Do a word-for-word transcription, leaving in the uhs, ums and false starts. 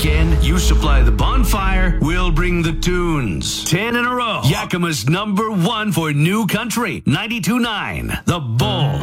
weekend, you supply the bonfire, we'll bring the tunes. Ten in a row. Yakima's number one for new country. ninety-two point nine. The Bull.